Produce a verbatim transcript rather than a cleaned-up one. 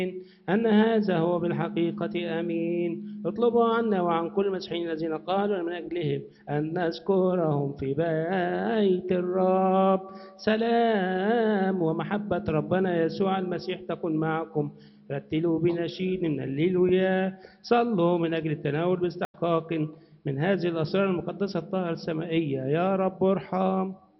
أن هذا هو بالحقيقة أمين. اطلبوا عنا وعن كل المسيحيين الذين قالوا من أجلهم أن نذكرهم في بيت الرب. سلام ومحبة ربنا يسوع المسيح تكن معكم. رتلوا بنشيد من الليلويا. صلوا من أجل التناول باستحقاق من هذه الأسرار المقدسة الطاهرة السمائية. يا رب ارحم.